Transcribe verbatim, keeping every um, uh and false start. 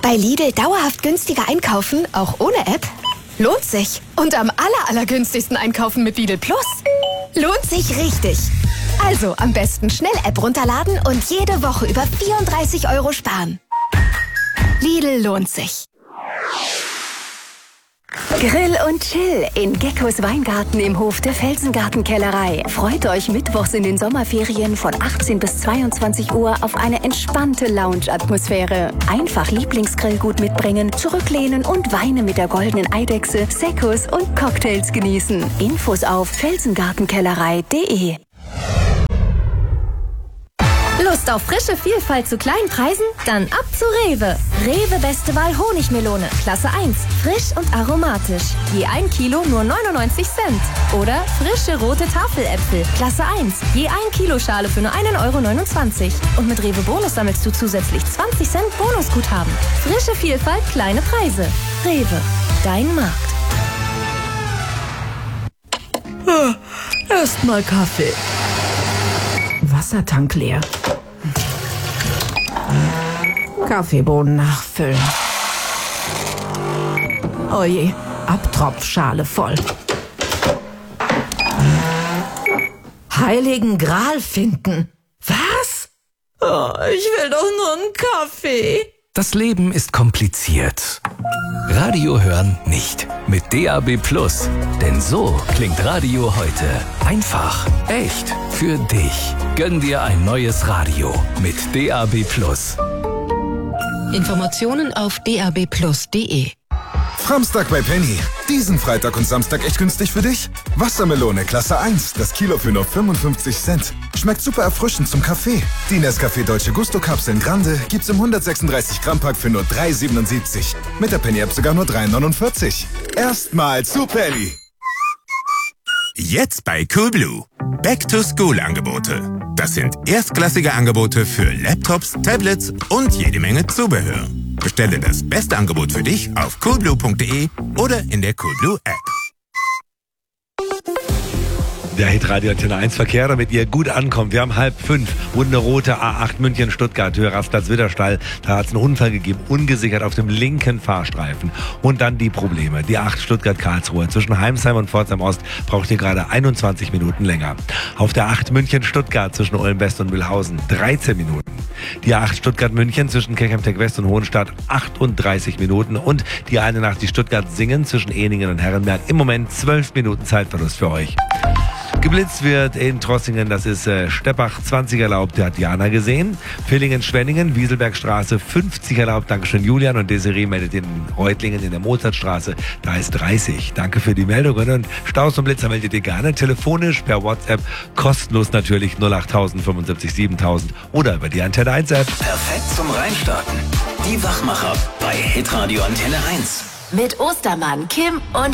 Bei Lidl dauerhaft günstiger einkaufen, auch ohne App? Lohnt sich. Und am aller, allergünstigsten einkaufen mit Lidl Plus? Lohnt sich richtig. Also am besten schnell App runterladen und jede Woche über vierunddreißig Euro sparen. Lidl lohnt sich. Grill und Chill in Geckos Weingarten im Hof der Felsengartenkellerei. Freut euch mittwochs in den Sommerferien von achtzehn bis zweiundzwanzig Uhr auf eine entspannte Lounge-Atmosphäre. Einfach Lieblingsgrillgut mitbringen, zurücklehnen und Weine mit der goldenen Eidechse, Seccos und Cocktails genießen. Infos auf felsengartenkellerei punkt de. Lust auf frische Vielfalt zu kleinen Preisen? Dann ab zu Rewe. Rewe Beste Wahl Honigmelone, Klasse eins. Frisch und aromatisch. Je ein Kilo nur neunundneunzig Cent. Oder frische rote Tafeläpfel, Klasse eins. Je ein Kilo Schale für nur einen Euro neunundzwanzig. Und mit Rewe Bonus sammelst du zusätzlich zwanzig Cent Bonusguthaben. Frische Vielfalt, kleine Preise. Rewe, dein Markt. Erst mal Kaffee. Wassertank leer. Kaffeebohnen nachfüllen. Oje, Abtropfschale voll. Heiligen Gral finden. Was? Oh, ich will doch nur einen Kaffee. Das Leben ist kompliziert. Radio hören nicht. Mit D A B Plus. Denn so klingt Radio heute. Einfach, echt, für dich. Gönn dir ein neues Radio mit D A B Plus. Informationen auf d a b plus punkt de. Framstag bei Penny. Diesen Freitag und Samstag echt günstig für dich? Wassermelone Klasse eins, das Kilo für nur fünfundfünfzig Cent. Schmeckt super erfrischend zum Kaffee. Die Nescafé Dolce Gusto Kapseln Grande gibt's im hundertsechsunddreißig Gramm Pack für nur drei siebenundsiebzig. Mit der Penny App sogar nur drei neunundvierzig. Erstmal zu Penny. Jetzt bei Coolblue. Back-to-School-Angebote. Das sind erstklassige Angebote für Laptops, Tablets und jede Menge Zubehör. Bestelle das beste Angebot für dich auf coolblue punkt de oder in der Coolblue App. Der Hitradio Antenne eins Verkehr, damit ihr gut ankommt. Wir haben halb fünf, wunderrote A acht München, Stuttgart, Höhe Rastplatz Widderstall. Da hat es einen Unfall gegeben, ungesichert auf dem linken Fahrstreifen. Und dann die Probleme. Die acht Stuttgart-Karlsruhe. Zwischen Heimsheim und Pforzheim Ost braucht ihr gerade einundzwanzig Minuten länger. Auf der acht München, Stuttgart zwischen Ulm-West und Mühlhausen dreizehn Minuten. Die acht Stuttgart-München zwischen Kirchheim-Tech West und Hohenstadt achtunddreißig Minuten. Und die eine nach die Stuttgart-Singen zwischen Ehningen und Herrenberg. Im Moment zwölf Minuten Zeitverlust für euch. Geblitzt wird in Trossingen, das ist äh, Steppach zwanzig erlaubt, der hat Jana gesehen. Villingen-Schwenningen, Wieselbergstraße fünfzig erlaubt, Dankeschön Julian. Und Desiree meldet in Reutlingen in der Mozartstraße, da ist dreißig. Danke für die Meldungen. Und Staus und Blitzer meldet ihr gerne telefonisch per WhatsApp, kostenlos natürlich null acht null null fünfundsiebzig siebentausend oder über die Antenne eins App. Perfekt zum Reinstarten. Die Wachmacher bei Hitradio Antenne eins. Mit Ostermann, Kim und